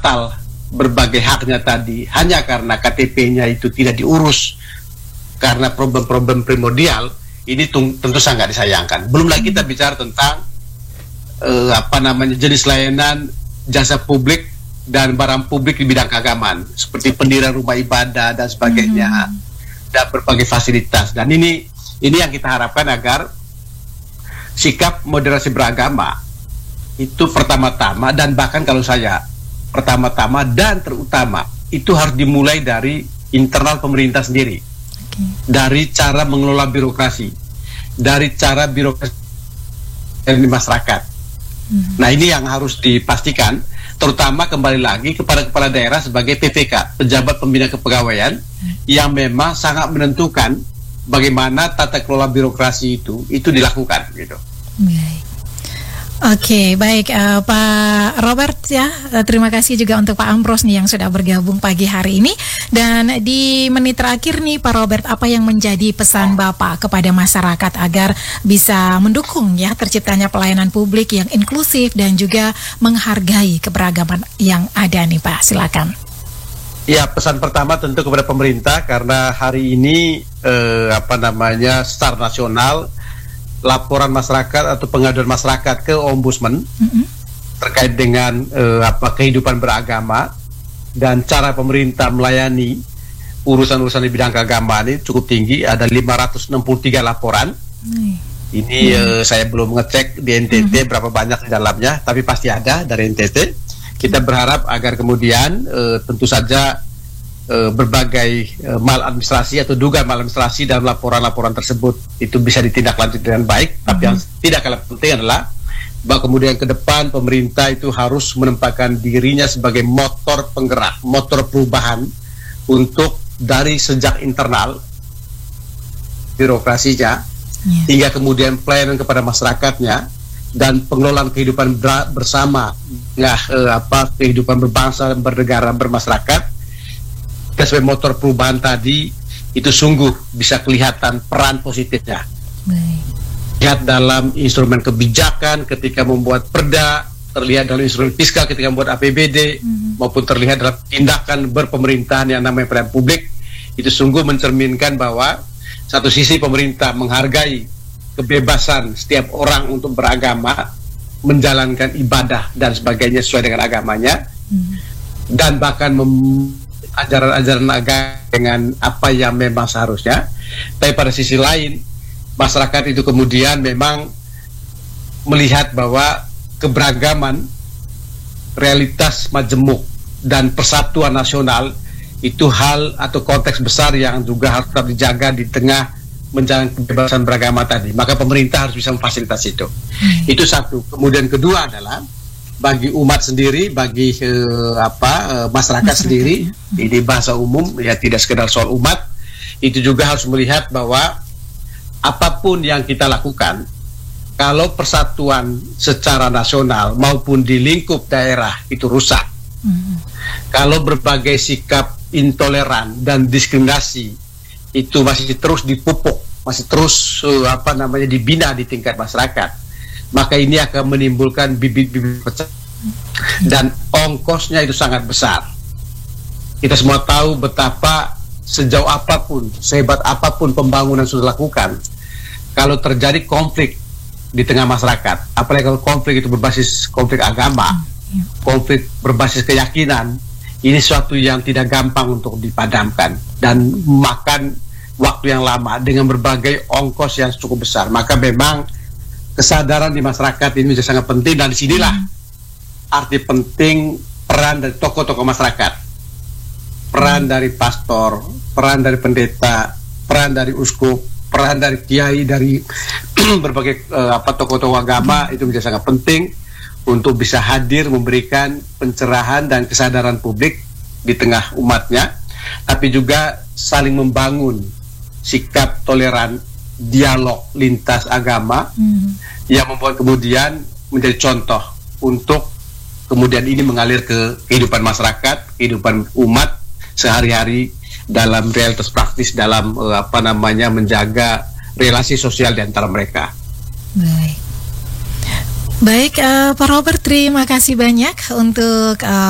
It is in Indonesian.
batal berbagai haknya tadi hanya karena KTP-nya itu tidak diurus karena problem-problem primordial, ini tentu sangat disayangkan. Belum lagi kita bicara tentang jenis layanan jasa publik dan barang publik di bidang keagamaan seperti pendirian rumah ibadah dan sebagainya, dan berbagai fasilitas. Dan ini yang kita harapkan agar sikap moderasi beragama itu pertama-tama, dan bahkan kalau saya pertama-tama dan terutama itu harus dimulai dari internal pemerintah sendiri, dari cara mengelola birokrasi, dari cara birokrasi di masyarakat. Nah, ini yang harus dipastikan, terutama kembali lagi kepada kepala daerah sebagai PPK, pejabat pembina kepegawaian, yang memang sangat menentukan bagaimana tata kelola birokrasi itu dilakukan gitu. Oke, baik Pak Robert ya. Terima kasih juga untuk Pak Ambros nih yang sudah bergabung pagi hari ini. Dan di menit terakhir nih Pak Robert, apa yang menjadi pesan Bapak kepada masyarakat agar bisa mendukung ya terciptanya pelayanan publik yang inklusif dan juga menghargai keberagaman yang ada nih Pak? Silakan. Ya, pesan pertama tentu kepada pemerintah, karena hari ini secara nasional laporan masyarakat atau pengaduan masyarakat ke Ombudsman terkait dengan kehidupan beragama dan cara pemerintah melayani urusan-urusan di bidang keagamaan ini cukup tinggi. Ada 563 laporan. Ini saya belum ngecek di NTT berapa banyak di dalamnya, tapi pasti ada dari NTT. Kita berharap agar kemudian tentu saja berbagai maladministrasi atau dugaan maladministrasi dalam laporan-laporan tersebut itu bisa ditindaklanjuti dengan baik. Tapi yang tidak kalah penting adalah bahwa kemudian ke depan pemerintah itu harus menempatkan dirinya sebagai motor penggerak, motor perubahan untuk dari sejak internal birokrasinya hingga kemudian pelayanan kepada masyarakatnya dan pengelolaan kehidupan bersama, kehidupan berbangsa, bernegara, bermasyarakat. Sebagai motor perubahan tadi itu sungguh bisa kelihatan peran positifnya. Lihat dalam instrumen kebijakan ketika membuat perda, terlihat dalam instrumen fiskal ketika membuat APBD, maupun terlihat dalam tindakan berpemerintahan yang namanya pelayanan publik. Itu sungguh mencerminkan bahwa satu sisi pemerintah menghargai kebebasan setiap orang untuk beragama, menjalankan ibadah dan sebagainya sesuai dengan agamanya, dan bahkan ajaran-ajaran agama dengan apa yang memang seharusnya. Tapi pada sisi lain, masyarakat itu kemudian memang melihat bahwa keberagaman, realitas majemuk dan persatuan nasional itu hal atau konteks besar yang juga harus tetap dijaga di tengah menjalankan kebebasan beragama tadi. Maka pemerintah harus bisa memfasilitasi itu. Itu satu. Kemudian kedua adalah bagi umat sendiri, bagi masyarakat sendiri, ini bahasa umum ya, tidak sekedar soal umat, itu juga harus melihat bahwa apapun yang kita lakukan, kalau persatuan secara nasional maupun di lingkup daerah itu rusak, kalau berbagai sikap intoleran dan diskriminasi itu masih terus dipupuk, masih terus dibina di tingkat masyarakat, maka ini akan menimbulkan bibit-bibit pecah dan ongkosnya itu sangat besar. Kita semua tahu betapa sejauh apapun, sehebat apapun pembangunan sudah dilakukan, kalau terjadi konflik di tengah masyarakat, apalagi kalau konflik itu berbasis konflik agama, konflik berbasis keyakinan, ini suatu yang tidak gampang untuk dipadamkan dan makan waktu yang lama dengan berbagai ongkos yang cukup besar. Maka memang kesadaran di masyarakat ini menjadi sangat penting, dan disinilah arti penting peran dari tokoh-tokoh masyarakat, peran dari pastor, peran dari pendeta, peran dari uskup, peran dari kiai, dari berbagai tokoh-tokoh agama itu menjadi sangat penting untuk bisa hadir memberikan pencerahan dan kesadaran publik di tengah umatnya, tapi juga saling membangun sikap toleran, dialog lintas agama yang membuat kemudian menjadi contoh untuk kemudian ini mengalir ke kehidupan masyarakat, kehidupan umat sehari-hari dalam realitas praktis, dalam menjaga relasi sosial di antara mereka. Baik, Pak Robert, terima kasih banyak untuk